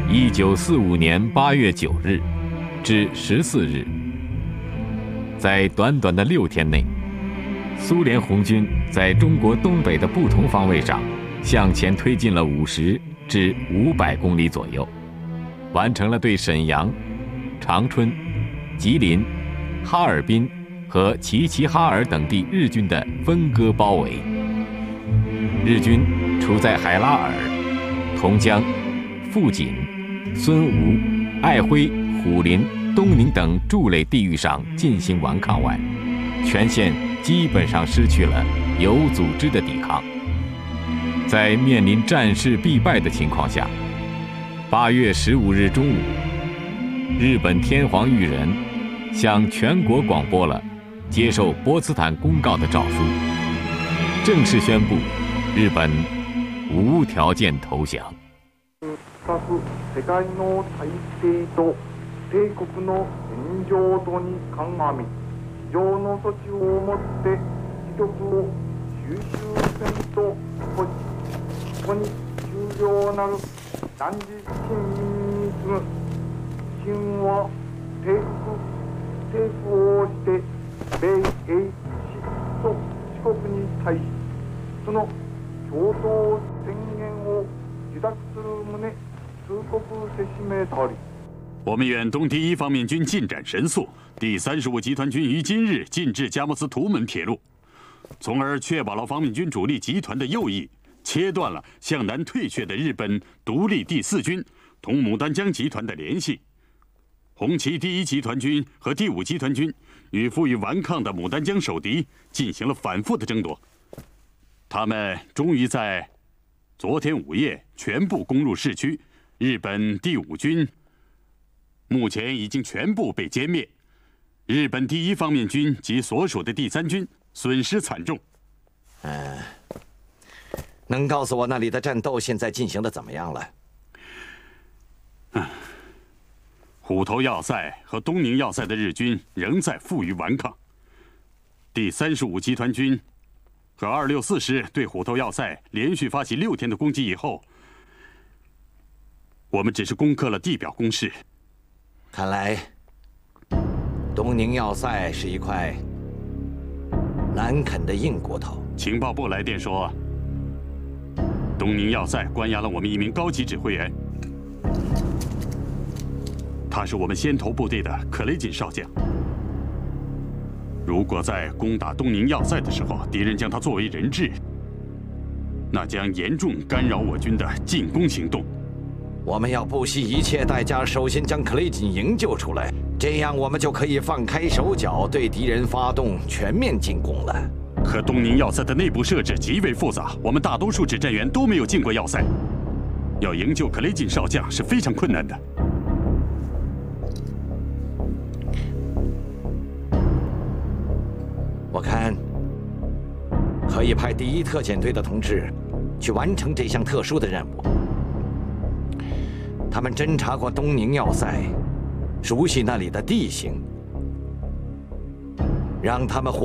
1945年8月9日至14日，在短短的6天内，苏联红军在中国东北的不同方位上向前推进了50至500公里左右，完成了对沈阳、长春、吉林、哈尔滨和齐齐哈尔等地日军的分割包围。日军除在海拉尔、同江、富锦、孙吴、爱辉、虎林、东宁等筑垒地域上进行顽抗外，全线基本上失去了有组织的抵抗。在面临战事必败的情况下，8月15日中午，日本天皇裕仁向全国广播了接受波茨坦公告的诏书，正式宣布日本无条件投降。 世界の体制と帝国の現状とに鑑み、非常の措置をもって自局を収集せんと保持、ここに重要なる男児親民に次ぐ秦は帝国政府をして米英史と四国に対し、その共同宣言を受諾する旨通告せしめたり。 我们远东第1方面军进展神速，第35集团军于今日进至佳木斯图门铁路，从而确保了方面军主力集团的右翼，切断了向南退却的日本独立第4军同牡丹江集团的联系。红旗第1集团军和第5集团军与负隅顽抗的牡丹江守敌进行了反复的争夺，他们终于在昨天午夜全部攻入市区。日本第5军目前已经全部被歼灭，日本第1方面军及所属的第3军损失惨重。 能告诉我那里的战斗现在进行的怎么样了？ 虎头要塞和东宁要塞的日军仍在负隅顽抗。第35集团军和264师对虎头要塞连续发起6天的攻击以后，我们只是攻克了地表工事。 看来，东宁要塞是一块难啃的硬骨头。 情报部来电说，东宁要塞关押了我们一名高级指挥员，他是我们先头部队的克雷金少将。如果在攻打东宁要塞的时候，敌人将他作为人质，那将严重干扰我军的进攻行动。 我们要不惜一切代价，首先将克雷金营救出来，这样我们就可以放开手脚，对敌人发动全面进攻了。 可东宁要塞的内部设置极为复杂，我们大多数指战员都没有进过要塞，要营救克雷金少将是非常困难的。 我看可以派第1特遣队的同志去完成这项特殊的任务。他们侦察过东宁要塞，熟悉那里的地形，让他们